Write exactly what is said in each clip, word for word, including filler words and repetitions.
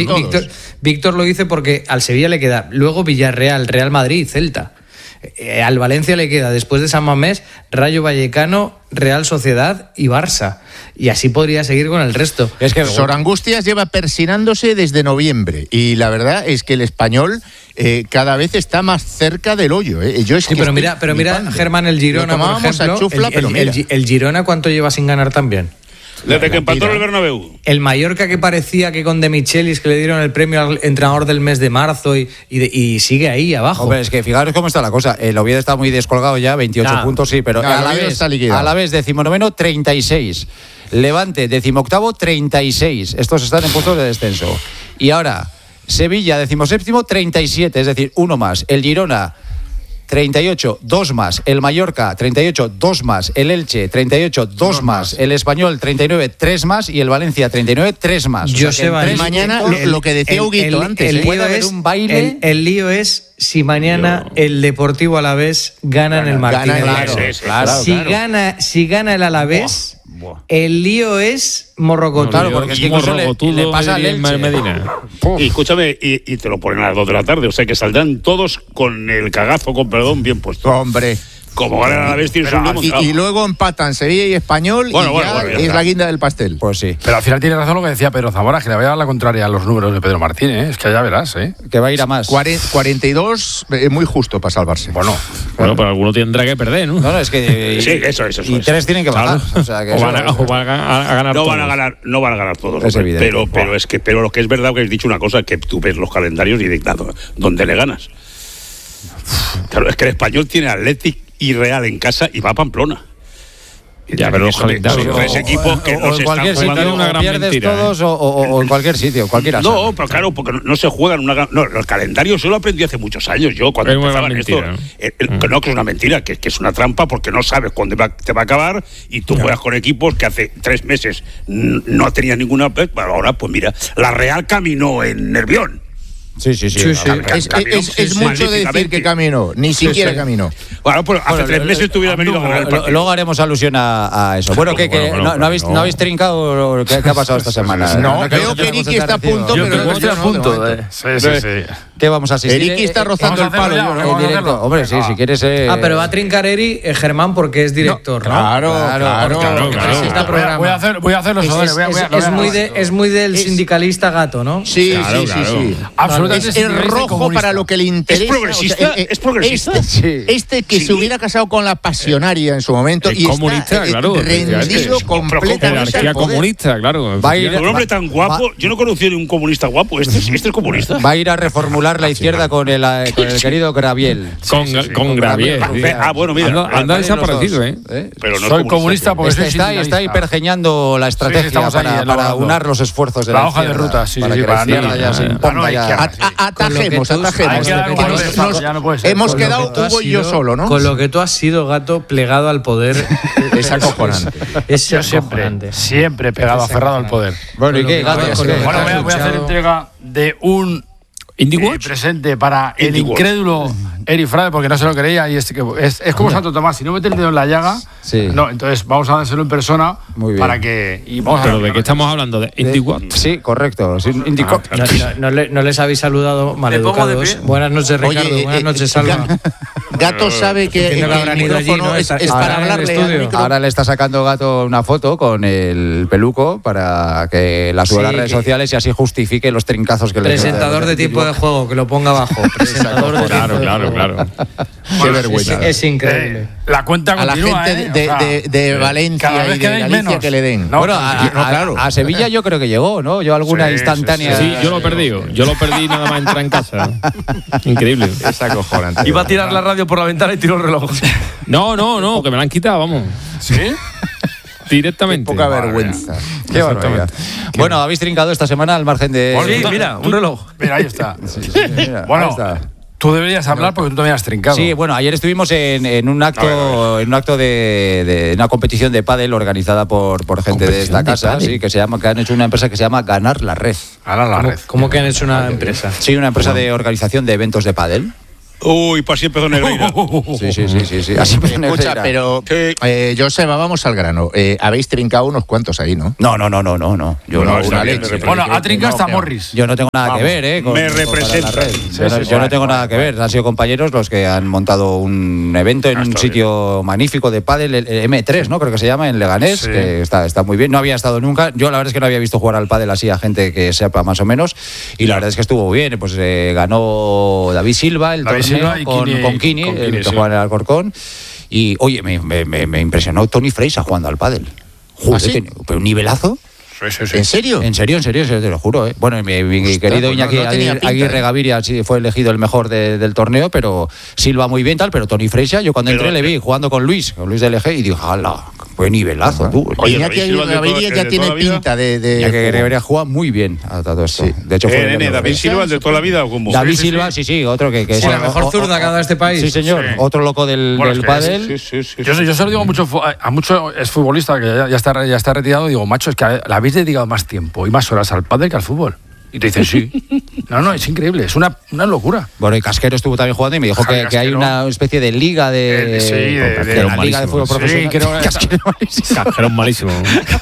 Víctor, Víctor lo dice porque al Sevilla le queda luego Villarreal, Real Madrid y Celta. Eh, al Valencia le queda, después de San Mamés, Rayo Vallecano, Real Sociedad y Barça. Y así podría seguir con el resto. Es que Sor Angustias lleva persinándose desde noviembre. Y la verdad es que el Español eh, cada vez está más cerca del hoyo. ¿eh? Yo es sí, que pero mira, pero mira, Germán, el Girona, por ejemplo, chufla, el, pero el, mira. el, el Girona, ¿cuánto lleva sin ganar también? Desde que empató en el Bernabéu. El Mallorca, que parecía que con De Michelis, que le dieron el premio al entrenador del mes de marzo y, y, de, y sigue ahí abajo. Hombre, es que fijaros cómo está la cosa. El Oviedo está muy descolgado ya, veintiocho nah, puntos, sí, pero nah, a, la vez, a la vez decimonoveno, treinta y seis. Levante, decimoctavo, treinta y seis. Estos están en puestos de descenso. Y ahora, Sevilla, decimoséptimo, treinta y siete, es decir, uno más. El Girona, treinta y ocho, dos más. El Mallorca, treinta y ocho, dos más. El Elche, treinta y ocho, dos no más. más. El Español, treinta y nueve, tres más. Y el Valencia, treinta y nueve, tres más. Yo o sea, sé, tres mañana, el, lo que decía Huguito antes. El, ¿eh? lío es, un baile. El, el lío es si mañana Yo... el Deportivo Alavés gana, gana en el Martínez. Claro, claro, claro, si, claro. Gana, si gana el Alavés... Buah. El lío es morrocotudo. Claro, porque es que incluso le, le pasa al Elche. Medina. Y escúchame, y, y te lo ponen a las dos de la tarde, o sea que saldrán todos con el cagazo, con perdón, bien puesto. Hombre. Como ganan a la vez, tienes un y, y luego empatan Sevilla y Español bueno, y bueno, ya, bueno, ya es está. La guinda del pastel. Pues sí. Pero al final tiene razón lo que decía Pedro Zamora, que le vaya a dar la contraria a los números de Pedro Martínez, ¿eh? Es que ya verás, ¿eh? Que va a ir a más. cuarenta y dos, eh, muy justo para salvarse. Bueno, bueno, pero alguno tendrá que perder, ¿no? No, no, es que... Y, sí, eso, eso, eso. Y tres tienen que bajar. Claro. O, sea, que o, van, a, o van a, a ganar no todos. Van a ganar, no van a ganar todos. Es evidente. Pero, pero, es que, pero lo que es verdad, que has dicho una cosa, que tú ves los calendarios y dictado, ¿dónde le ganas? Claro, es que el Español tiene Athletic y Real en casa y va a Pamplona. Ya, pero los calendarios. Son tres equipos que o, no o se en cualquier están jugando. Sitio, una gran pierdes mentira, todos ¿eh? o, o, o en cualquier sitio, cualquiera. No, sabe. pero claro, porque no, no se juegan una No, el calendario yo lo aprendí hace muchos años. Yo, cuando es empezaba una esto. mentira, El, el, mm. No, que es una mentira, que, que es una trampa porque no sabes cuándo va, te va a acabar y tú no. juegas con equipos que hace tres meses no tenías ninguna. Bueno, ahora, pues mira, la Real caminó en Nervión. Sí, sí, sí. sí, sí. No, es es, es, es mucho decir que caminó, ni sí, siquiera sí. caminó. Bueno, pues hace bueno, tres meses tuviera venido a ganar el partido. Luego haremos alusión a, a eso. Bueno, ¿qué, bueno, qué, bueno, no, bueno, no, habéis, no. ¿no habéis trincado? ¿Qué, qué ha pasado esta semana? No, no veo que Eriki está a punto, yo pero yo estoy a punto. Eh. Sí, sí, sí. ¿Qué vamos a asistir? Eriki está rozando el palo. Ya, en directo. Hombre, sí, si quieres... Eh... Ah, pero va a trincar Eri, eh, Germán, porque es director, ¿no? Claro, claro. claro, claro. Está programa. Voy a hacer, voy a hacer los es, es, es, es, muy de, es muy del sindicalista gato, ¿no? Sí, claro, sí, claro. sí, sí. Absolutamente. Es el rojo para lo que le interesa. Es progresista. O sea, eh, es progresista. Este, sí. este que sí. se hubiera casado con la pasionaria en su momento el y comunista, está claro, rendido es completamente al comunista, claro. Va a ir, un hombre tan guapo, va, yo no conocí ni un comunista guapo. Este, este es comunista. Va a ir a reformular la izquierda con el, con el querido Graviel. Con, sí, sí, sí, con, con Graviel. Graviel. Ah, bueno, mira. Anda, anda desaparecido, ¿eh? ¿eh? Pero no soy comunista porque este está, está ahí pergeñando la estrategia sí, para, para unar los esfuerzos de la, la hoja de ruta, sí, para sí, que para la izquierda ya se imponga ya. Atajemos, atajemos. Hemos quedado Hugo y yo solo, ¿no? Con lo que tú has sido, gato, plegado al poder. Es acojonante. Es yo siempre, siempre pegado, aferrado al poder. Bueno, ¿y qué, gato? Bueno, voy a hacer entrega de un eh, presente para el incrédulo Eri Frade, porque no se lo creía y es, es, es como Santo Tomás, si no mete el dedo en la llaga, sí. no, entonces vamos a dárselo en persona para que... Y vamos ¿Pero a de qué estamos hablando? ¿De IndyWatt? Sí, correcto. Sí, ah, no, no, no, le, no les habéis saludado maleducados. Buenas noches, Ricardo. Oye, Buenas eh, noches, Salva. Gato sabe que, que el micrófono allí, ¿no? es, es para hablarle al micro. Ahora le está sacando Gato una foto con el peluco para que la suba sí, a las redes sociales y así justifique los trincazos que le presentador de tiempo de juego, que lo ponga abajo. Presentador de claro, claro, claro. Qué vergüenza. Es, es increíble. Eh, la cuenta continúa, a la gente ¿eh? de, o sea, de, de Valencia y de Galicia menos. Que le den. No, bueno, a, a, no, claro. a, a Sevilla yo creo que llegó, ¿no? Yo alguna sí, instantánea. Sí, sí, yo lo he perdido. Yo lo perdí nada más entrar en casa. Increíble. Es acojonante. Iba a tirar la radio por la ventana y tiró el reloj. No, no, no, que me la han quitado, vamos. ¿Sí? Directamente. Qué poca vergüenza. Qué barbaridad. Bueno, habéis trincado esta semana al margen de. Sí, mira, un reloj. Mira, ahí está. Sí, sí, mira, bueno, ahí está. Tú deberías hablar porque tú también has trincado. Sí, bueno, ayer estuvimos en, en un acto, ver, a ver. en un acto de, de una competición de pádel organizada por, por gente de esta casa, de sí, que se llama, que han hecho una empresa que se llama Ganar la Red. Ganar la ¿Cómo, Red. ¿Cómo que han hecho una empresa? Sí, una empresa de organización de eventos de pádel. Uy, pues así empezó Negreira. Sí, sí, sí, sí, sí. Así empezó Escucha, Negreira. pero, eh, Joseba, vamos al grano. Eh, habéis trincado unos cuantos ahí, ¿no? No, no, no, no, no, no. Yo No, no, una bien, leche. Bueno, ha trincado hasta No, Morris. yo no tengo nada Vamos, que ver, ¿eh? Con- me con- para la representa. red. Sí, Yo no, sí, yo no sí. tengo nada que ver. Han sido compañeros los que han montado un evento en Ah, un está sitio magnífico de pádel, el M tres, ¿no? Creo que se llama, en Leganés, Sí. que está, está muy bien. No había estado nunca. Yo la verdad es que no había visto jugar al pádel así a gente que sepa más o menos. Y la verdad es que estuvo muy bien. Pues eh, ganó David Silva el David torneo Silva y con, Kini- con Kini, con el Kini, que sí. juega en el Alcorcón. Y oye, me, me- me- me impresionó Tony Freisa jugando al pádel. Joder, ¿Ah, sí? que- pero un nivelazo. Sí, sí, sí. ¿En serio? En serio, en serio, en serio, te lo juro. ¿eh? Bueno, mi, mi Ostras, querido pues Iñaki no- no tenía Aguirre, pinta, Aguirre ¿eh? Gaviria sí fue elegido el mejor de- del torneo, pero Silva muy bien, tal. Pero Tony Freisa, yo cuando Pero- entré le vi jugando con Luis, con Luis de L G, y dije, ¡hala! Fue nivelazo, tú. Oye, Iñaki David Silva de Gaviria toda- ya de tiene toda la vida. pinta de... de Iñaki Gaviria juega muy bien a todo esto. Sí. De hecho, fue Eh, el nene, mejor. David Silva, el de toda la vida, ¿o cómo? David Sí, sí, Silva, sí, sí, otro que, que Sí, es la mejor zurda que ha dado este país. Sí, señor, Sí. otro loco del, Bueno, del es que pádel. Sí, sí, sí. Yo, se- yo se lo digo mucho fu- a muchos exfutbolistas que ya, ya está, ya está retirado, digo, macho, es que le habéis dedicado más tiempo y más horas al pádel que al fútbol. Y te dicen, sí. No, no, es increíble, es una, una locura. Bueno, y Casquero estuvo también jugando y me dijo Javi que, que hay Casquero. una especie de liga de, Eh, sí, de- de- de la liga de fútbol Sí, profesional. creo que- Casquero malísimo. Cajero malísimo.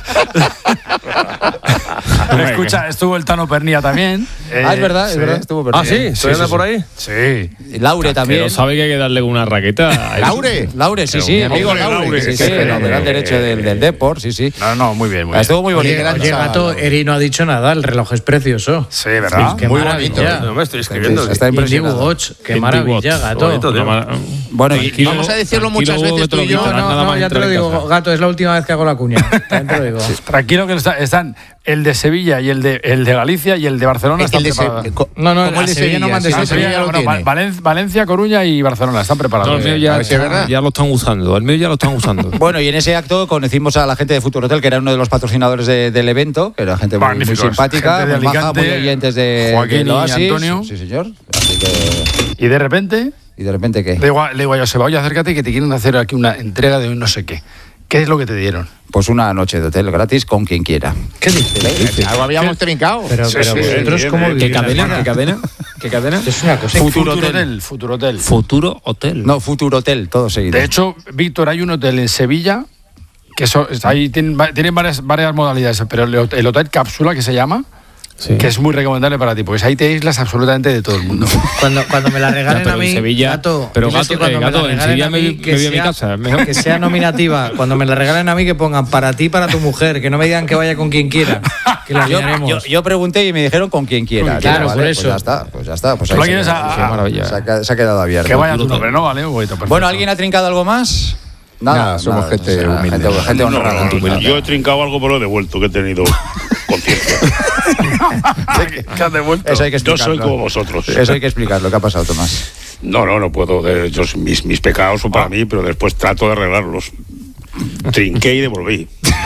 Escucha, estuvo el Tano Pernía también. Ah, es verdad, es sí. verdad, estuvo Ah, perdido. sí, ¿se anda por ahí? Sí. Laure también. Pero sabe que hay que darle una raqueta. a ¿Laure? Laure, sí, sí, mi amigo hombre, Laure, Laure, sí, que sí, es el lateral fenómeno. derecho del, del Depor, sí, sí. No, no, muy bien, muy bien. Estuvo muy bonito. Oye, Oye, Gato, Eri no ha dicho nada, el reloj es precioso. Sí, ¿verdad? Qué Muy maravilla. bonito. No me estoy escribiendo. Está Indigo impresionado. Watch, qué maravilla, Gato. bonito, tío. Bueno, y, Tranquilo, vamos a decirlo tranquilo, muchas veces que te lo tú y yo, quitan, No, nada no, más ya te lo entrar en digo, casa. Gato, es la última vez que hago la cuña. También te lo digo. Tranquilo que está- están el de Sevilla y el de, el de Galicia y el de Barcelona El están de Se- preparados. co- No, no, ¿cómo a el de Sevilla no me han Sevilla? dejado. Sí, Sevilla ya lo Bueno, tiene. Valen- Valencia, Coruña y Barcelona están No, preparados. el mío A ya, ver si es verdad. ya lo están usando. El mío ya lo están usando. bueno, y en ese acto conocimos a la gente de Futuro Hotel, que era uno de los patrocinadores de- del evento, que era gente muy, muy Magníficos. simpática, Gente de muy maja, Alicante, muy oyentes de, Joaquín del y Oasis. Antonio. Sí, señor. Así que, Y de repente, y de repente, ¿qué? le digo, a- le digo a Joseba, oye, acércate que te quieren hacer aquí una entrega de un no sé qué. ¿Qué es lo que te dieron? Pues una noche de hotel gratis con quien quiera. ¿Qué dices? Algo habíamos trincado. Pero, Sí, pero sí, vosotros, bien, ¿cómo bien. vivís ¿Qué la cadena? vida? ¿Qué cadena? ¿Qué cadena? Es una cosa. Futuro increíble. Hotel. Futuro Hotel. Futuro Hotel. No, Futuro Hotel, todo seguido. De hecho, Víctor, hay un hotel en Sevilla que eso, ahí tienen, va- tienen varias, varias modalidades, pero el, hot- el hotel cápsula que se llama, Sí. que es muy recomendable para ti, porque ahí te aíslas absolutamente de todo el mundo. Cuando, cuando me la regalen Ya, pero a mí, en Sevilla- Gato, pero diles Gato, que cuando eh, me la Gato, en regalen Sevilla a me mí, vi- que me vi en mi sea- casa, es mejor. que sea nominativa. Cuando me la regalen a mí, que pongan para ti y para tu mujer, que no me digan que vaya con quien quiera, que la Yo, liaremos. yo- yo pregunté y me dijeron con quien quiera. Con- claro, Digo, por vale, eso. Pues ya está, pues ya está. Pues ¿Tú ahí la se quieres queda, a- sí, a- maravilla. Se ha, quedado- se ha quedado abierto. Que vaya tu nombre, ¿no? Vale, bonito, perfecto. Bueno, ¿alguien ha trincado algo más? Nada, somos gente humilde. Gente, gente No, no, honrada. no, yo he trincado algo, pero lo he devuelto, que he tenido conciencia. ¿Qué has devuelto? Eso hay que Yo explicarlo. soy como vosotros. Eso hay que explicarlo. ¿Qué ha pasado, Tomás? No, no, no puedo. de- yo- mis, mis pecados son para mí, pero después trato de arreglarlos. Trinqué y devolví.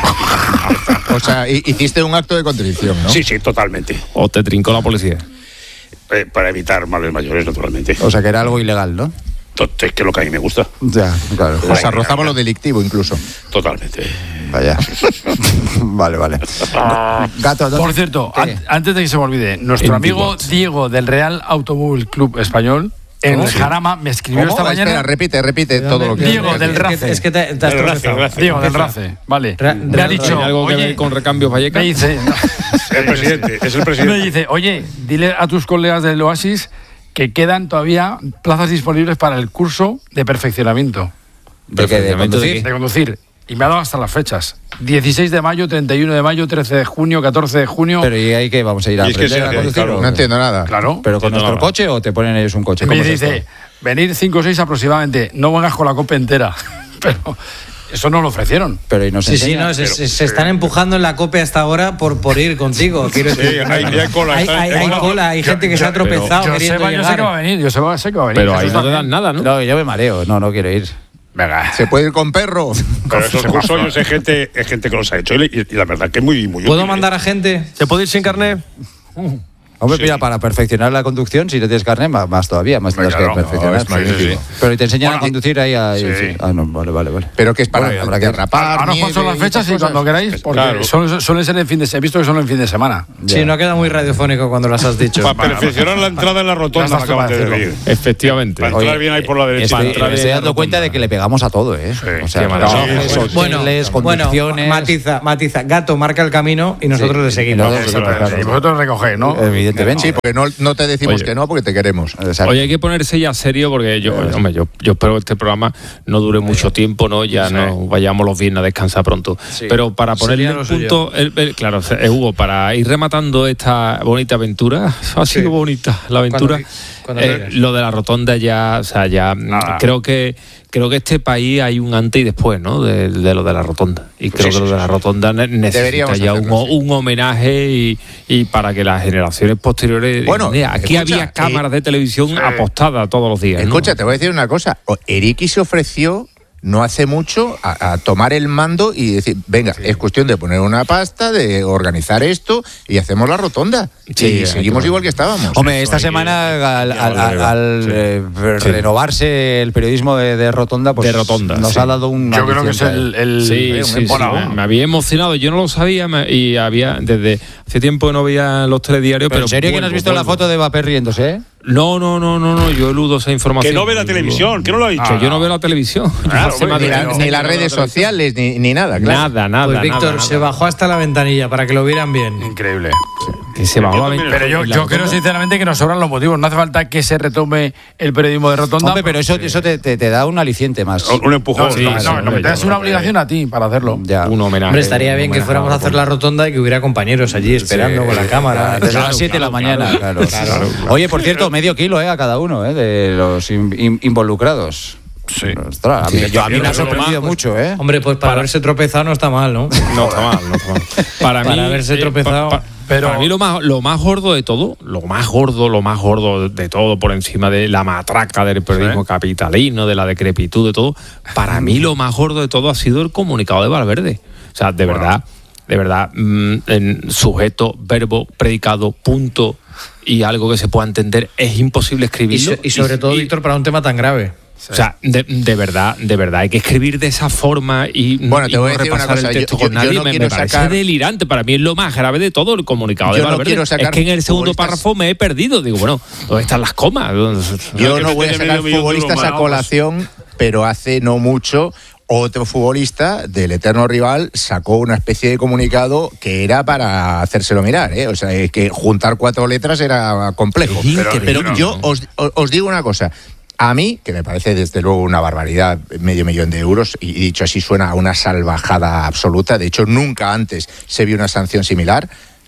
O sea, hi- hiciste un acto de contrición, ¿no? Sí, sí, totalmente. O te trincó la policía. Eh, para evitar males mayores, naturalmente. O sea, que era algo ilegal, ¿no? To- Es que es lo que a mí me gusta. Ya, claro. O sea, rozaba lo delictivo incluso. Totalmente. Vaya. Vale, vale. Gato, ¿dónde- Por cierto, ¿Qué? an- antes de que se me olvide, nuestro En amigo Digot. Diego del Real Automóvil Club Español, en ¿Cómo? el Jarama, me escribió ¿Cómo? esta mañana. Espera, repite, repite todo lo que... Diego, del Es que- Race. Es que te, te has Del Race, tropezado. del Race. Diego del Empieza. Race, vale. Ra- me ha Real dicho, ¿Tiene algo que oye, ver con recambios Vallecas? me dice, no, El presidente, es el me presidente. dice, oye, dile a tus colegas del Oasis que quedan todavía plazas disponibles para el curso de perfeccionamiento ¿De qué? ¿De conducir? de conducir. Y me ha dado hasta las fechas. dieciséis de mayo, treinta y uno de mayo, trece de junio, catorce de junio. Pero ¿y ahí qué? ¿Vamos a ir a Y es que aprender se a hace, conducir? claro. o No qué? entiendo nada. Claro. ¿Pero con Entiendo nuestro nada. coche o te ponen ellos un coche? me ¿Cómo es dice, esto? venir cinco o seis aproximadamente. No vengas con la copa entera. Pero eso no lo ofrecieron. Pero ¿y nos Sí, sí, enseña? no, se, se- se están empujando en la cope hasta ahora por, por ir contigo. Quiero Sí, decir, hay- hay cola, hay, está- hay- hay hay cola. cola, hay gente que se ha pero- tropezado Yo queriendo sé, yo sé que va a llegar. venir, yo sé, sé que va a venir. Pero Eso ahí está no te bien. dan nada, ¿no? No, yo me mareo. No, no quiero ir. Venga. ¿Se puede ir con perro? Pero esos cursos es gente, es gente que los ha hecho y, y la verdad que es muy, muy ¿Puedo útil, mandar a gente? ¿Se puede ir sin carnet? Hombre, Sí. mira, para perfeccionar la conducción, si no tienes carnet, más, más todavía, más tendrás Claro, que perfeccionar. no, es magnífico. Pero te enseñan Bueno, a conducir ahí a... sí. sí. Ah, no, vale, vale, vale. Pero que es para Bueno, habrá que- derrapar, Ahora os nieve paso las y fechas y esas cuando cosas. queráis, porque Claro. suelen, suelen ser en fin de He visto que son en fin de semana. Sí, no queda muy radiofónico cuando las has dicho. Para perfeccionar la entrada en la rotonda, Ya me estás tú acabas de para decir. Efectivamente. Para entrar bien ahí por la derecha. Estoy, entrar me bien estoy en la dando cuenta rotonda. de que le pegamos a todo, ¿eh? o sea, qué maravilla. relojes, Sí, Bueno, hoteles, bueno, conducciones... matiza, matiza. Gato marca el camino y nosotros Sí, le seguimos. nosotros- Exactamente. Y vosotros recogéis, ¿no? Evidentemente. Sí, porque no, no te decimos Oye. que no, porque te queremos. Exacto. Oye, hay que ponerse ya serio porque yo, hombre, yo, yo espero que este programa no dure mucho tiempo, ¿no? Ya no vayamos los viernes a descansar pronto. Sí. Pero para ponerle Sería el lo suyo. punto, el- el- claro, eh, Hugo, para ir rematando esta bonita aventura, ha sido bonita la aventura. Cuando- cuando Eh, quieras. lo de la rotonda ya, o sea, ya mm, Nada. creo que creo que este país hay un antes y después, ¿no? De, de lo de la rotonda. Y creo sí, que lo sí, de la sí. rotonda ne- necesita Deberíamos ya un, hacerlo, sí. un homenaje y, y para que las generaciones posteriores. Bueno, digan, "Mira, aquí escucha, había cámaras eh, de televisión apostadas todos los días. ¿no?". Escucha, te voy a decir una cosa. O- Eriki se ofreció no hace mucho a, a tomar el mando y decir, venga, es cuestión de poner una pasta, de organizar esto y hacemos la rotonda. Sí, y hay seguimos que- igual que estábamos. Hombre, Eso esta hay que- semana al, hay que al- al- volver, al, sí. eh, Sí. renovarse el periodismo de, de Rotonda, pues De Rotonda, nos sí. ha dado un Yo creo que es aliciente. el. el Sí, un sí, sí, empalagón. me, me había emocionado, yo no lo sabía me- y había desde hace tiempo que no veía los telediarios, Pero pero ¿en serio que no has vuelvo, visto la vuelvo. foto de Mbappé riéndose, eh? No, no, no, no, no, yo eludo esa información. Que no ve la televisión, que no lo ha dicho. Que yo no veo la televisión. Claro, Yo hace más hombre, de Ni, la- quince ni años las que no veo redes la televisión. sociales, ni, ni nada, claro. Nada, nada. Pues Víctor nada, se nada. bajó hasta la ventanilla para que lo vieran bien. Increíble. Que se bajó la también. ventana. Pero yo, Y la yo creo rotonda- sinceramente que nos sobran los motivos. No hace falta que se retome el periodismo de Rotonda. Hombre, pero eso, eso te, te- te da un aliciente más. Un empujón. No, Sí, no, sí, no, hombre, no, te das yo una creo que- obligación a ti para hacerlo. Ya. Un homenaje. Hombre, estaría bien un que homenaje fuéramos a hacer la rotonda y que hubiera compañeros allí esperando con la cámara. Desde Claro, las siete de la claro, mañana, claro, claro. claro, sí. claro. Oye, por cierto, medio kilo eh, a cada uno eh, de los in- in- involucrados. Sí. Ostras, a mí, yo- a mí me ha pero sorprendido más, mucho, ¿eh? Hombre, pues para, haberse tropezado no está mal, ¿no? No está mal, no está mal. Para, Para mí, haberse eh, tropezado. pa- pa- Pero- para mí lo más, lo más gordo de todo, lo más gordo, lo más gordo de todo, por encima de la matraca del periodismo capitalino, de la decrepitud, de todo, para mí lo más gordo de todo ha sido el comunicado de Valverde. O sea, de verdad, de verdad, mm, en sujeto, verbo, predicado, punto y algo que se pueda entender, es imposible Y, escribirlo. so- y sobre todo, y- Víctor, para un tema tan grave. O sea, de, de verdad, de verdad, hay que escribir de esa forma y, Bueno, y te voy a no decir una repasar cosa, el texto yo- yo- con nadie. yo no me, me quiero parece sacar- delirante. Para mí es lo más grave de todo el comunicado Yo de no Valverde. quiero sacar es que en el segundo futbolistas- párrafo me he perdido. Digo, bueno, ¿dónde están las comas? Yo que no voy a meter sacar medio millón de futbolistas euros a más. colación, pero hace no mucho otro futbolista del eterno rival sacó una especie de comunicado que era para hacérselo mirar, ¿eh? O sea, es que juntar cuatro letras era complejo. Es increíble. Pero yo os, os digo una cosa. A mí, que me parece desde luego una barbaridad, medio millón de euros, y dicho así suena a una salvajada absoluta, de hecho nunca antes se vio una sanción similar,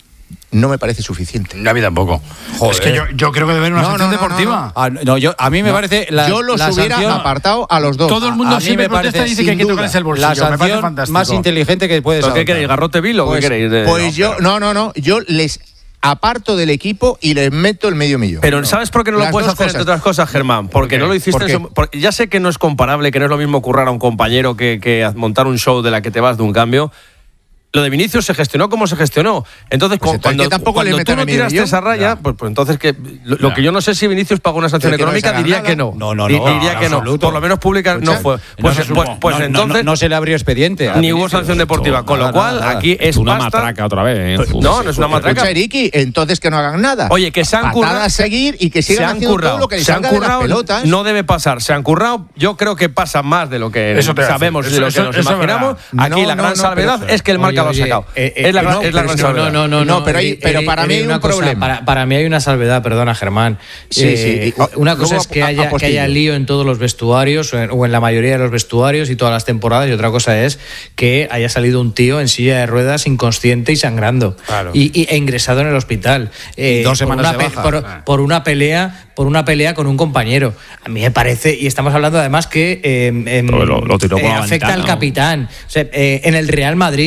no me parece suficiente. A mí tampoco. Es que yo, yo creo que debe haber una No, sanción no, no, deportiva. Ah, no, yo, a mí me No, parece. La, yo los la hubiera sanción- apartado a los dos. Todo el mundo a mí siempre me protesta y parece, dice que hay que sin tocarles duda, el bolsillo. la me parece sanción fantástico. más inteligente que puedes ¿Pero qué adoptar. queréis? ¿Garrote vil o Pues, qué queréis? de- pues no, yo, pero- no, no, no, yo les aparto del equipo y les meto el medio millón. Pero ¿sabes por qué no lo Las puedes dos hacer, cosas. entre otras cosas, Germán? Porque qué? no lo hiciste. ¿Por en qué? su- porque ya sé que no es comparable, que no es lo mismo currar a un compañero que, que montar un show de la que te vas de un cambio. Lo de Vinicius se gestionó como se gestionó. Entonces, Pues cu- entonces cuando, que tampoco le cuando tú metan no a medio tiraste millón. esa raya, pues, pues entonces que lo, lo que yo no sé si Vinicius pagó una sanción Pero que no económica, les hagan diría nada. que no. No, no, Di- no, diría en que no. absoluto. Por lo menos pública no Escucha, fue. No Pues, se- pues, pues no, no, entonces no, no se le abrió expediente. a ni hubo Vinicius. sanción deportiva. Con Nada, lo cual, nada, nada. aquí es una pasta. matraca otra vez. ¿eh? No, no es una matraca. Escucha, Eriki, entonces que no hagan nada. Oye, que se han Patadas currado. a seguir y que se sigan han haciendo currado, todo lo que les se han salga de las currado, pelotas. no debe pasar. Se han currado, yo creo que pasa más de lo que Eso te voy a sabemos decir. de lo Eso- que nos eso es imaginamos. verdad. Aquí No, la no, gran no, salvedad pero- es que el marca lo ha Oye, sacado. eh, eh, es la, gran- no, es la pero gran es que salvedad. No, no, no, No, pero hay- Eri- pero Eri- para mí Eri, hay una un cosa, problema. Para, para mí hay una salvedad, perdona, Germán. Sí, Eh, sí. Una Luego cosa es que a- haya, que apostillo. haya lío en todos los vestuarios o en, o en la mayoría de los vestuarios y todas las temporadas, y otra cosa es que haya salido un tío en silla de ruedas inconsciente y sangrando y, y- e ingresado en el hospital. Eh, Y dos semanas por una de pe- baja. por, por una pelea por una pelea con un compañero. A mí me parece, y estamos hablando además que eh, em, Pero lo- lo tiró por la afecta ventana, al ¿no? capitán. O sea, eh, en el Real Madrid. A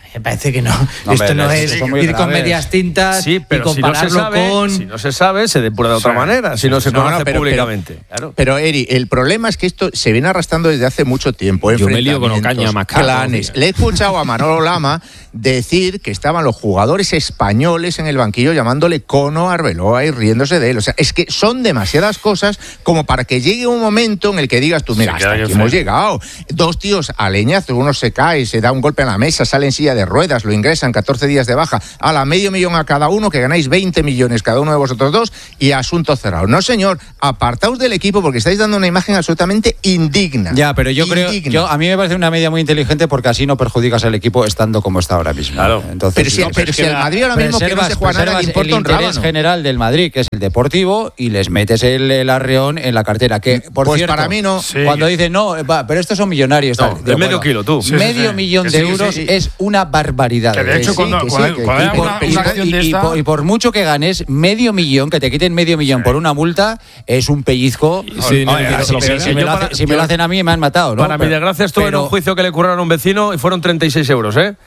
Me parece que no. no Esto no es es ir graves. con medias tintas sí, pero y compararlo si no se sabe, con... Si no se sabe, se depura de otra sí, manera, si sí, no se no, conoce no, pero, públicamente. Pero, claro. pero, Eri, el problema es que esto se viene arrastrando desde hace mucho tiempo. Yo me lío con Ocaña más caro. Clanes. Le he escuchado a Manolo Lama decir que estaban los jugadores españoles en el banquillo llamándole cono a Arbeloa y riéndose de él. O sea, es que son demasiadas cosas como para que llegue un momento en el que digas tú, mira, hasta aquí hemos llegado. Dos tíos a leñazos, uno se cae, se da un golpe en la mesa, sale en silla de ruedas, lo ingresan, catorce días de baja, a la medio millón a cada uno, que ganáis veinte millones cada uno de vosotros dos y asunto cerrado. No, señor, apartaos del equipo porque estáis dando una imagen absolutamente indigna. Ya, pero yo indigna. creo, yo, a mí me parece una medida muy inteligente porque así no perjudicas al equipo estando como está ahora mismo. Claro. Entonces, pero si, no, pero si el Madrid ahora mismo que no se juega nada le importa el un interés rábano. general del Madrid, que es el deportivo, y les metes el, el arreón en la cartera. Que, por pues cierto, para mí no. Sí. Cuando dicen, no, va, pero estos son millonarios. No, tal. de medio kilo, tú. Sí, medio sí, sí. millón Que de sí, que euros sí. es una barbaridad. Que de hecho, sí, cuando, que sí, cuando, que- cuando y hay por- una, y- una acción de y, esta... por, y por mucho que ganes, medio millón, que te quiten medio millón por una multa, es un pellizco. Sí, no, Oye, no, si, no, si- no, si no, me, lo, para- hace- si me lo yo- hacen a mí, me han matado, ¿no? Para mi Pero- desgracia estuve en pero- un juicio que le curraron a un vecino y fueron treinta y seis euros, ¿eh?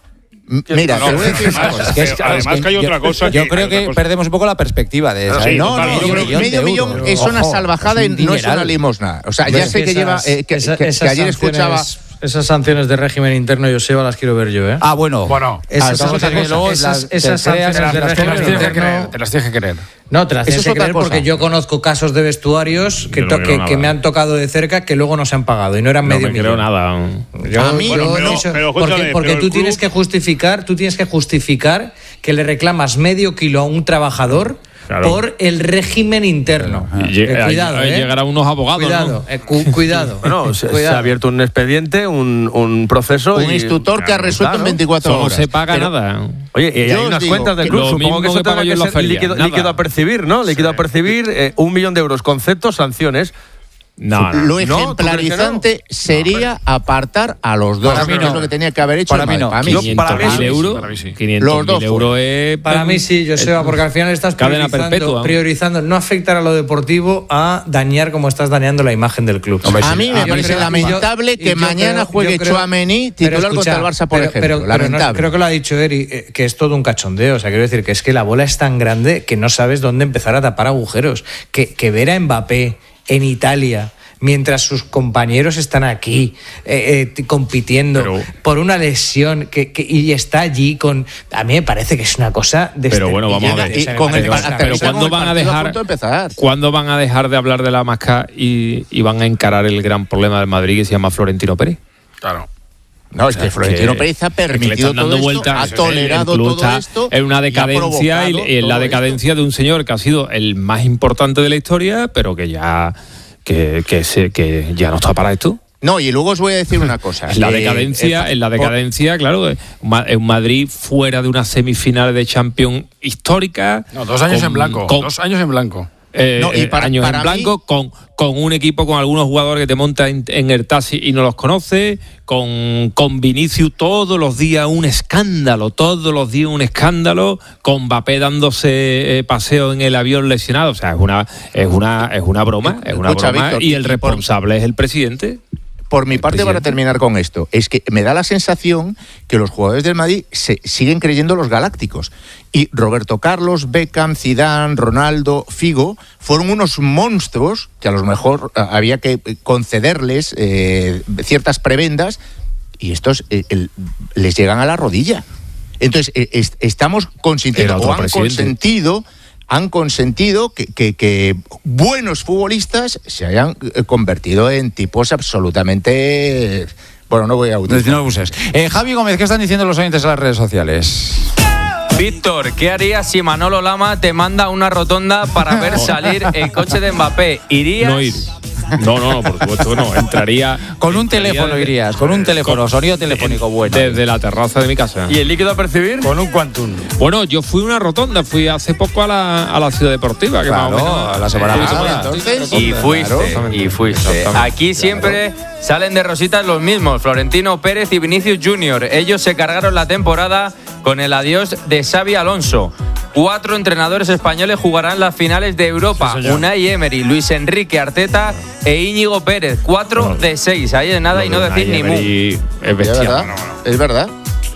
Mira, No, te voy a decir una además, cosa. Es que es- además es que que hay otra yo- cosa Yo que- creo hay otra que cosa. perdemos un poco la perspectiva de Claro, esa. sí, No, total, no, yo yo creo creo que medio de millón euros. es una Ojo, salvajada es y un no es una dineral. limosna. O sea, Hombre, ya es sé que que lleva. esas- eh, que, esa- que- que esas ayer escuchaba. sanciones- Esas sanciones de régimen interno, Joseba, las quiero ver yo, ¿eh? Ah, bueno. Bueno, Esas, Ah, estamos esas- en que luego esas- las- te esas creas sanciones las- de las te las régimen tienes que interno... creer, te las tienes que creer. No, te las Eso tienes es que otra creer cosa. porque yo conozco casos de vestuarios que, Yo no to- creo que, nada. que me han tocado de cerca que luego no se han pagado y no eran No medio me millón. creo nada. Yo- A mí, yo pero- no- pero, porque escúchame, porque pero el tú club- tienes que justificar, tú tienes que justificar que le reclamas medio kilo a un trabajador Claro. por el régimen interno. Y Eh, llega- cuidado, ahí ¿eh? llegarán unos abogados, Cuidado, ¿no? eh, cu- cuidado. Bueno, se, se Cuidado. ha abierto un expediente, un, un proceso. Un y- instructor que ha resuelto en Claro. veinticuatro No horas. se paga Pero- nada. Oye, y hay Yo os unas digo cuentas del que club. lo Supongo mismo que eso que pago tendrá yo en que la ser feria, líquido, nada. líquido a percibir, ¿no? Líquido a percibir, eh, un millón de euros, conceptos, sanciones. No, no. Lo No, ¿tú crees que ejemplarizante sería apartar a los dos. Para mí que no. es lo que tenía que haber hecho. Para el mí Madrid. no. Para mí, Yo- sí. para mí quinientos mil sí, euros. para mí sí. quinientos Los dos mil euros es. Para mí sí, Joseba, porque al final estás Cadena priorizando, perpetua. priorizando no afectar a lo deportivo a dañar como estás dañando la imagen del club. A mí me Yo parece creo- lamentable y yo- y que yo mañana creo- juegue yo creo- Tchouaméni pero titular contra el escucha, Barça, por pero- ejemplo. pero- pero no- lamentable. creo que lo ha dicho Eri, eh, que es todo un cachondeo. O sea, quiero decir que es que la bola es tan grande que no sabes dónde empezar a tapar agujeros. Que, que ver a Mbappé en Italia mientras sus compañeros están aquí eh, eh, compitiendo Pero- por una lesión que, que- y está allí con... A mí me parece que es una cosa de Pero bueno, vamos a llega- ver. y O sea, me con parece el que pa- es una pero cosa- Pero ¿cuándo con el van a partido a dejar? punto de empezar. ¿Cuándo van a dejar de hablar de la masca y, y van a encarar el gran problema del Madrid que se llama Florentino Pérez? Claro. No, es que Florentino que- Pérez ha que le permitido están dando todo esto, vueltas. ha El- el tolerado club todo está esto. en una y ha decadencia y, provocado y en la todo decadencia de un señor que ha sido el más importante de la historia, pero que ya que, que, se, que ya no está para esto. No, y luego os voy a decir una cosa. En la Eh, decadencia, eh, en la por- decadencia, claro, eh, Ma- en Madrid fuera de una semifinal de Champions histórica. No, dos años con- en blanco. con- Dos años en blanco. eh, No, y eh, para- años para en blanco, mí- con, con un equipo con algunos jugadores que te montan en, en el taxi y no los conoces, con, con Vinicius todos los días un escándalo, todos los días un escándalo, con Mbappé dándose eh, paseo en el avión lesionado. O sea, es una, es una, es una broma, es una Escucha, broma Víctor, y el y por- responsable es el presidente. Por mi parte, para presidente. terminar con esto, es que me da la sensación que los jugadores del Madrid se siguen creyendo los galácticos. Y Roberto Carlos, Beckham, Zidane, Ronaldo, Figo fueron unos monstruos que a lo mejor eh, había que concederles eh, ciertas prebendas y estos eh, el- les llegan a la rodilla. Entonces, eh, est- estamos consintiendo Era otro o han presidente. consentido han consentido que, que- que buenos futbolistas se hayan eh, convertido en tipos absolutamente... Bueno, no voy a utilizar. No abuses. Eh, Javi Gómez, ¿qué están diciendo los oyentes en las redes sociales? Víctor, ¿qué harías si Manolo Lama te manda una rotonda para ver salir el coche de Mbappé? ¿Irías? No ir. No, no, no, por supuesto que no. Entraría. Con un entraría teléfono de- irías, con un teléfono, sonido telefónico bueno. Desde la terraza de mi casa. ¿Y el líquido a percibir? Con un Quantum. Bueno, yo fui a una rotonda, fui hace poco a la, a la ciudad deportiva. Que Claro, más o menos, a la semana eh, pasada. Entonces, Y fuiste, Exactamente. y fuiste. Exactamente. Aquí siempre salen de rositas los mismos, Florentino Pérez y Vinicius Junior. Ellos se cargaron la temporada con el adiós de Xavi Alonso. Cuatro entrenadores españoles jugarán las finales de Europa. Sí, señor. Unai Emery, Luis Enrique Arteta e Íñigo Pérez. Cuatro de seis. Ahí es nada y no decir ni mu. Y es ¿Es bestial. verdad? ¿Es verdad?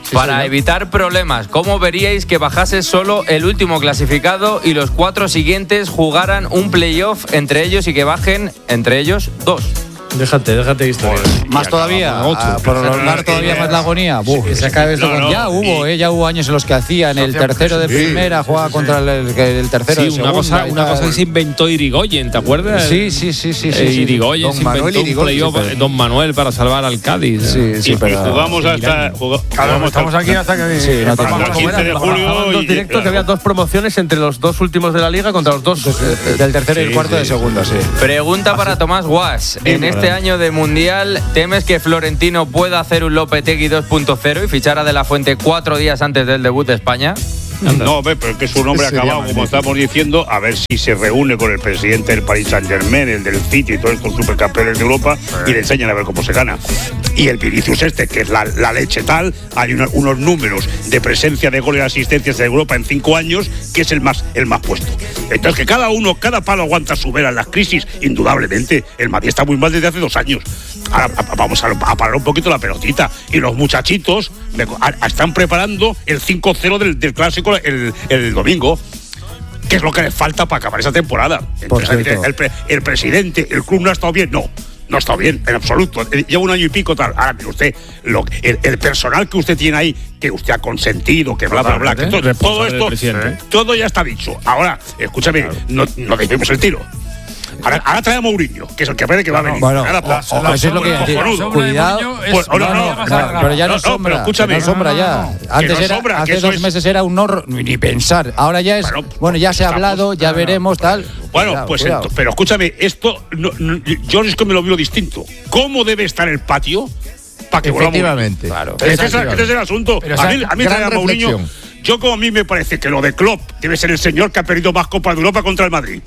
Sí, Para evitar problemas, ¿cómo veríais que bajase solo el último clasificado y los cuatro siguientes jugaran un playoff entre ellos y que bajen entre ellos dos? Déjate, déjate de historia. Más todavía, a prolongar todavía más la agonía. Buf, que se acabe esto no, con... no, ya hubo, eh, ya hubo años en los que hacían el tercero de primera, jugaba contra el, el, el tercero sí, de segunda. Una cosa, una cosa que se inventó Irigoyen, ¿te acuerdas? Sí, sí, sí, sí. sí, eh, sí. Irigoyen Don se Manuel inventó un Irigoyen, playoff, sí, Don Manuel para salvar al Cádiz. Sí, sí, y, pero... y jugamos hasta... Jugamos claro, estamos aquí hasta que... Sí, no te hasta el quince de julio. Dos Y, directos claro. que había dos promociones entre los dos últimos de la liga contra los dos. eh, del tercero y el cuarto sí. de segunda, sí. Pregunta para Tomás Guas. En este año de Mundial, ¿temes que Florentino pueda hacer un Lopetegui dos punto cero y fichar a De La Fuente cuatro días antes del debut de España? No, ve, pero es que es un hombre acabado, como estamos diciendo, a ver si se reúne con el presidente del Paris Saint-Germain, el del City y todos estos supercampeones de Europa y le enseñan a ver cómo se gana. Y el Vinicius este, que es la, la leche tal, hay una, unos números de presencia de goles y asistencias de Europa en cinco años, que es el más, el más puesto. Entonces, que cada uno, cada palo aguanta su vela en las crisis, indudablemente. El Madrid está muy mal desde hace dos años. Ahora a, vamos a, a parar un poquito la pelotita. Y los muchachitos me, a, están preparando el cinco cero del, del clásico el, el domingo, que es lo que les falta para acabar esa temporada. Entonces, el, el, el presidente, el club no ha estado bien, no. No está bien, en absoluto. Lleva un año y pico tal. Ahora, mire usted, lo, el, el personal que usted tiene ahí, que usted ha consentido, que bla, bla, bla, que todo, todo esto, todo ya está dicho. Ahora, escúchame, claro. no, no dejemos el tiro. Ahora, ahora trae a Mourinho, que es el que parece que va a venir. Bueno, ahora, la, la, eso es lo que decir. Cuidado. Pues, no, no, no, no, no, pero ya no, no sombra. No, escúchame. No sombra ya. Antes no era, sombra, hace dos es... meses era un no, ni pensar. Ahora ya es, bueno, bueno ya se ha hablado, ya veremos, tal. Bueno, cuidado, pues, cuidado. Ento, pero escúchame, esto, no, no, yo es que me lo veo distinto. ¿Cómo debe estar el patio para que volvamos? Efectivamente. Claro. Este es, este es el asunto. Pero a mí, a mí trae a Mourinho. Yo, como a mí me parece que lo de Klopp debe ser el señor que ha perdido más Copas de Europa contra el Madrid.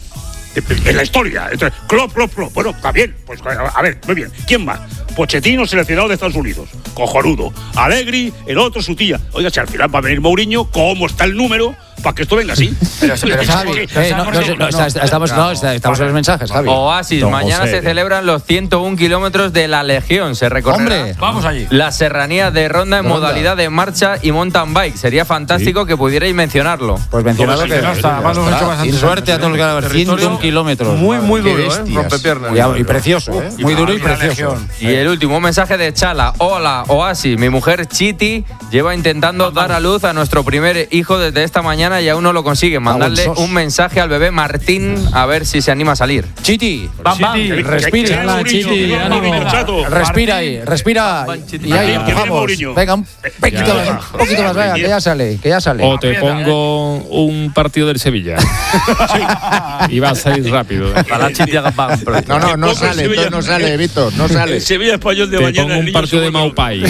En la historia. Entonces, Klopp, Klopp, Klopp. Bueno, está bien. Pues a ver, muy bien. ¿Quién más? Pochettino, seleccionado de Estados Unidos. Cojonudo. Allegri, el otro, su tía. Oiga, si al final va a venir Mourinho, ¿cómo está el número para que esto venga así? Pero, pero Javi, eh, no, no, no, no, estamos, no, estamos en los mensajes, Javi. Oasis, Don mañana José. Se celebran los ciento un kilómetros de la Legión. Se recorrerá Hombre, vamos allí. La serranía de Ronda en Ronda. Modalidad de marcha y mountain bike. Sería fantástico sí. que pudierais mencionarlo. Pues mencionarlo que no está. Sin suerte a todos los que van a ver. ciento un kilómetros. Muy, muy duro, ¿eh? Rompepiernas. Y precioso, ¿eh? Muy duro y precioso. Y el último mensaje de Chala. Hola, Oasis. Mi mujer Chiti lleva intentando dar a luz a nuestro primer hijo desde esta mañana y aún no lo consigue. Mandarle un mensaje al bebé Martín a ver si se anima a salir. Chiti, bam, bam. Respira. Hola, Chiti, respira ahí, respira. Y ahí empujamos. Venga, un poquito más, un poquito más, venga, que ya sale, que ya sale. O te pongo un partido del Sevilla. Y va a salir rápido. No, no, no sale, entonces no sale, Víctor, no sale. El Sevilla Español de te mañana. Pongo un partido de Maupai.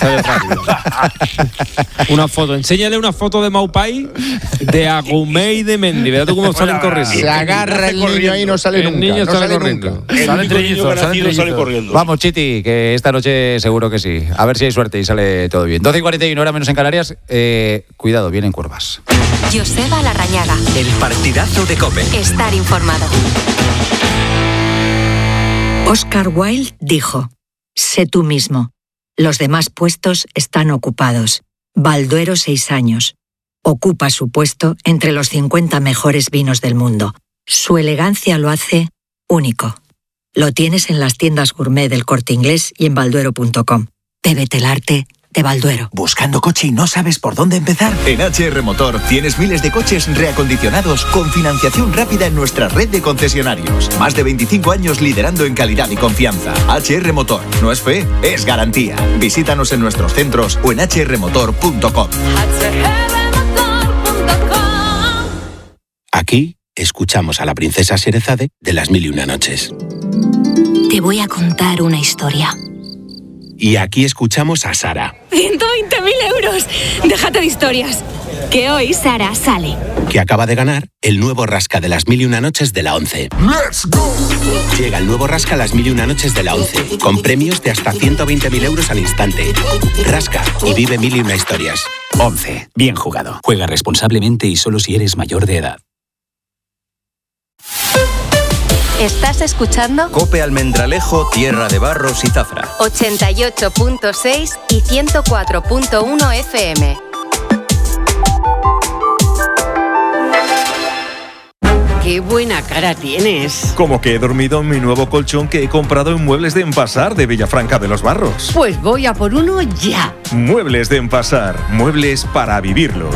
Una foto, enséñale una foto de Maupai, de Agumé y de Mendy. Verás tú cómo salen corriendo. Se agarra el niño ahí y no sale nunca. El niño no sale, sale corriendo. Nunca. Sale trillizos, sale trillizos. Sale corriendo. Vamos, Chiti, que esta noche seguro que sí. A ver si hay suerte y sale todo bien. doce y cuarenta y uno, hora menos en Canarias. Eh, cuidado, vienen curvas. Joseba Larrañaga. El partidazo de COPE. Estar informado. Oscar Wilde dijo: sé tú mismo. Los demás puestos están ocupados. Balduero, seis años. Ocupa su puesto entre los cincuenta mejores vinos del mundo. Su elegancia lo hace único. Lo tienes en las tiendas gourmet del Corte Inglés y en balduero punto com. Bébete el arte de Balduero. ¿Buscando coche y no sabes por dónde empezar? En H R Motor tienes miles de coches reacondicionados con financiación rápida en nuestra red de concesionarios. Más de veinticinco años liderando en calidad y confianza. H R Motor. No es fe, es garantía. Visítanos en nuestros centros o en h r motor punto com. Aquí escuchamos a la princesa Sherezade de Las Mil y Una Noches. Te voy a contar una historia. Y aquí escuchamos a Sara, ciento veinte mil euros. Déjate de historias. Que hoy Sara sale. que acaba de ganar el nuevo Rasca de Las Mil y Una Noches de la ONCE. ¡Let's go! Llega el nuevo Rasca Las Mil y Una Noches de la ONCE, con premios de hasta ciento veinte mil euros al instante. Rasca y vive mil y una historias. ONCE. Bien jugado. Juega responsablemente y solo si eres mayor de edad. ¿Estás escuchando? COPE Almendralejo, Tierra de Barros y Zafra. ochenta y ocho punto seis y ciento cuatro punto uno F M. ¡Qué buena cara tienes! Como que he dormido en mi nuevo colchón que he comprado en Muebles de Empasar de Villafranca de los Barros. Pues voy a por uno ya. Muebles de Empasar, muebles para vivirlos.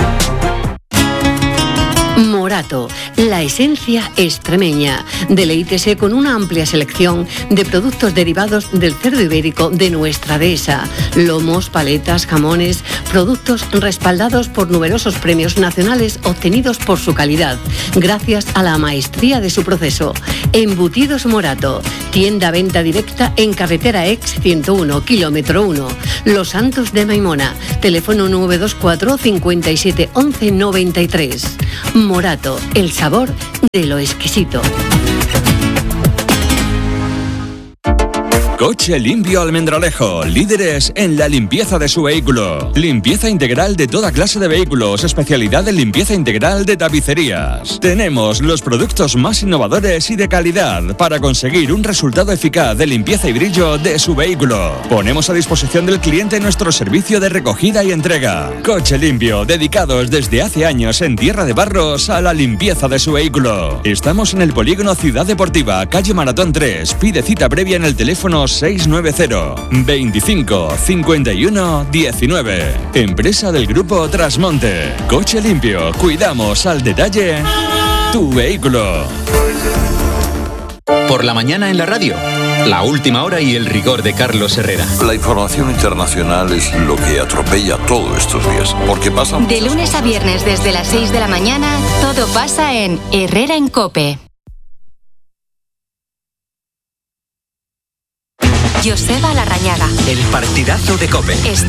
Morato, la esencia extremeña. Deleítese con una amplia selección de productos derivados del cerdo ibérico de nuestra dehesa. Lomos, paletas, jamones, productos respaldados por numerosos premios nacionales obtenidos por su calidad, gracias a la maestría de su proceso. Embutidos Morato, tienda venta directa en carretera Ex ciento uno, kilómetro uno. Los Santos de Maimona, teléfono nueve dos cuatro, cincuenta y siete, once, noventa y tres. Morato, el sabor de lo exquisito. Coche Limpio Almendralejo, líderes en la limpieza de su vehículo. Limpieza integral de toda clase de vehículos, especialidad en limpieza integral de tapicerías. Tenemos los productos más innovadores y de calidad para conseguir un resultado eficaz de limpieza y brillo de su vehículo. Ponemos a disposición del cliente nuestro servicio de recogida y entrega. Coche Limpio, dedicados desde hace años en Tierra de Barros a la limpieza de su vehículo. Estamos en el polígono Ciudad Deportiva, calle Maratón tres. Pide cita previa en el teléfono seis nueve cero, veinticinco, cincuenta y uno, diecinueve. Empresa del Grupo Trasmonte. Coche Limpio. Cuidamos al detalle tu vehículo. Por la mañana en la radio. La última hora y el rigor de Carlos Herrera. La información internacional es lo que atropella todos estos días. Porque pasan... De lunes a viernes desde las seis de la mañana, todo pasa en Herrera en COPE. Joseba Larrañaga. El partidazo de COPE. Está